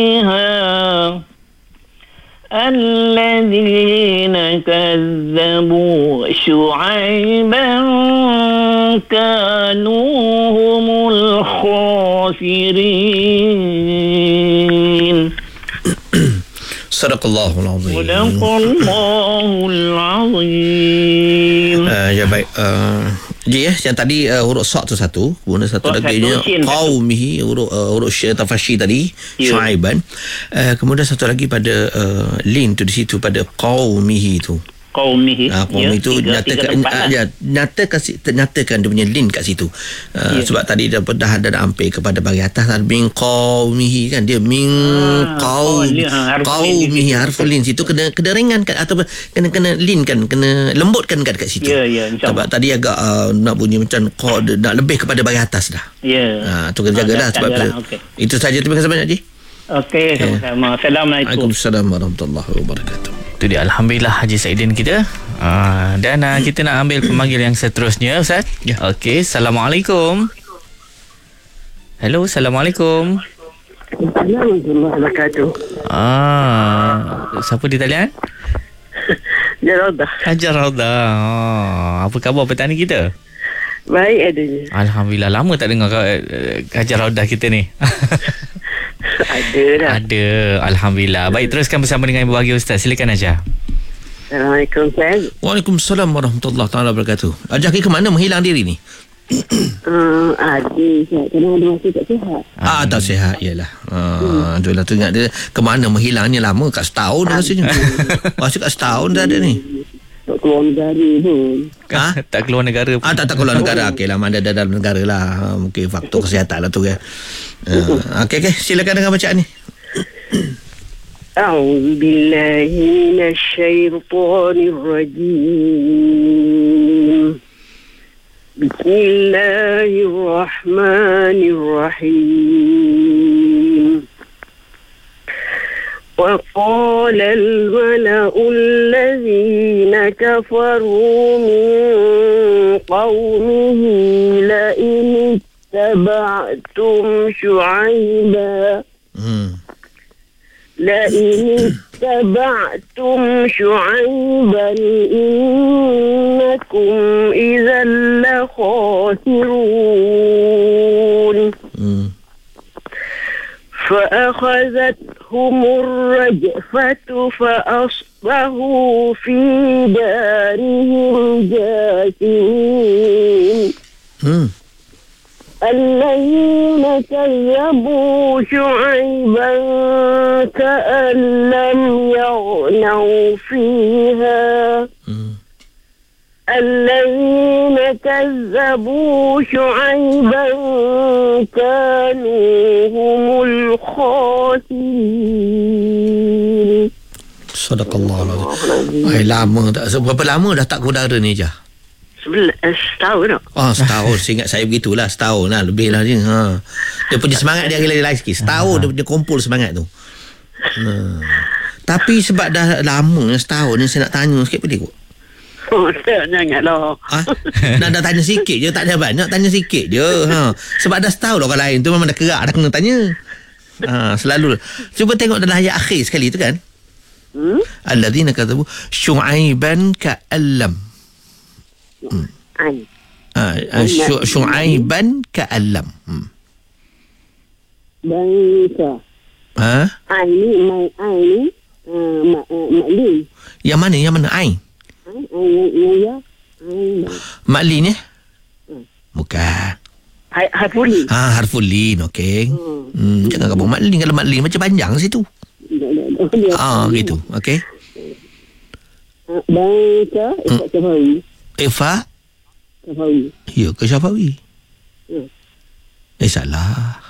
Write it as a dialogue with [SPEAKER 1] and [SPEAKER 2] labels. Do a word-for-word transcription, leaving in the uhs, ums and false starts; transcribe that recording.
[SPEAKER 1] الذين كذبوا شعيبا كانوا هم الخاسرين.
[SPEAKER 2] Sadaqallahul azim.
[SPEAKER 1] Sadaqallahul azim.
[SPEAKER 2] Uh, ya baik. Uh, Ji ya, yang tadi uh, huruf sa' tu satu, kemudian satu
[SPEAKER 1] oh,
[SPEAKER 2] lagi nya qaumihi, huruf uh, huruf sya tafashi tadi, yeah. Syuaiban. Uh, kemudian satu lagi pada uh, lin tu di situ pada qaumihi tu.
[SPEAKER 1] Qaumihi.
[SPEAKER 2] Ah, qaum ya, itu nyatakan uh, ya, nyatakan nyatakan dia punya lin kat situ. Uh, yeah. Sebab tadi dah dah ada hampir kepada bahagian atas min qaumihi kan, dia min ah, qaum qaumihi harful lin situ kena kena ringankan atau kena kena lin kan, kena lembutkan kat kat situ.
[SPEAKER 1] Ya yeah, ya yeah,
[SPEAKER 2] sebab tadi agak uh, nak bunyi macam qad, nak lebih kepada bahagian atas dah.
[SPEAKER 1] Ya.
[SPEAKER 2] Yeah. Ha tu kena jagalah ah, sebab jaga okay. Itu saja, terima kasih banyak Ji.
[SPEAKER 1] Okey, okay. Sama-sama. Assalamualaikum.
[SPEAKER 2] Waalaikumsalam warahmatullahi wabarakatuh.
[SPEAKER 3] Itu dia, Alhamdulillah Haji Saidin kita. uh, Dan uh, kita nak ambil pemanggil yang seterusnya, Ustaz. Ya. Okey, Assalamualaikum. Hello, Assalamualaikum.
[SPEAKER 4] Assalamualaikum wabarakatuh.
[SPEAKER 3] Ah, siapa di talian?
[SPEAKER 4] Hajar Raudah.
[SPEAKER 3] Hajar Raudah. Oh, apa khabar petang ni kita?
[SPEAKER 4] Baik adanya.
[SPEAKER 3] Alhamdulillah, lama tak dengar uh, Hajar Raudah kita ni.
[SPEAKER 4] Ada dah.
[SPEAKER 3] Ada, Alhamdulillah. Baik, teruskan bersama dengan Ibu Bahagia Ustaz. Silakan Hajar.
[SPEAKER 4] Assalamualaikum Ustaz.
[SPEAKER 2] Waalaikumsalam warahmatullahi taala wabarakatuh. Hajar ke mana menghilang diri ni?
[SPEAKER 4] Uh, adik saya kena ada masa tak sihat.
[SPEAKER 2] Ah, tak sihat, iyalah. Ah, hmm. Itulah tu ingat dia ke mana menghilangnya lama kat setahun dah rasanya. Masa kat setahun dah ada ni.
[SPEAKER 4] Tak keluar negara pun.
[SPEAKER 3] Ha? Tak keluar negara pun.
[SPEAKER 2] Ah, tak tak keluar negara. Okeylah, mana ada dalam negara lah. Ha, mungkin faktor kesihatan lah tu kan. Uh, okey okey, silakan dengan bacaan ni.
[SPEAKER 4] A'udzu billahi minasyaitonir rajim. Bismillahirrahmanirrahim. وقال الملأ الذين كفروا من قومه لئن اتبعتم شعيبا لئن اتبعتم شعيبا إنكم إذا لخاسرون فأخذتهم الرجفة فأصبحوا في دارهم جاثمين. الذين كذبوا شعيبا كأن لم يغنوا فيها الذين كذبوا شعيبا كانوا هم الخاسرين.
[SPEAKER 2] Sadaqallahul azim. Ai lama tak, berapa lama dah tak ke udara ni je?
[SPEAKER 4] Setahun tak?
[SPEAKER 2] Oh, setahun. Seingat saya begitulah, setahun lah, lebih lah dia. Ha. Dia punya semangat dia lagi lain sikit. Setahun dia punya kumpul semangat tu. Ha. Tapi sebab dah lama setahun ni, saya nak tanya sikit boleh kot?
[SPEAKER 4] Oh, tak janganlah.
[SPEAKER 2] Ha? Nak dah tanya sikit je, tak ada banyak, tanya sikit je. Ha. Sebab dah setahun orang lain tu memang dah kerak, dah kena tanya. Ha, selalu. Cuba tengok dalam ayat akhir sekali tu kan. Hmm? Alladzina kadzabu syu'aiban ka'allam. Hmm.
[SPEAKER 4] Ai.
[SPEAKER 2] Ah, syu'aiban ka'allam. Hmm.
[SPEAKER 4] Bangsa.
[SPEAKER 2] Ha?
[SPEAKER 4] Ai ni mai ai ni mak mak li.
[SPEAKER 2] Yang mana? Yang mana? Ain.
[SPEAKER 4] Ai ai ya. Ai.
[SPEAKER 2] Mak lin ya?
[SPEAKER 4] Hmm.
[SPEAKER 2] Bukan.
[SPEAKER 4] Hai harful lin.
[SPEAKER 2] Ha, harful lin, okey. Hmm. hmm, jangan gabung mak lin, kalau mak lin macam panjang situ. Ah, gitu. Okey.
[SPEAKER 4] Bangsa Ifa Syafawi.
[SPEAKER 2] Ifa
[SPEAKER 4] Syafawi.
[SPEAKER 2] Ya, ke Syafawi?
[SPEAKER 4] Hmm.
[SPEAKER 2] Eh, salah.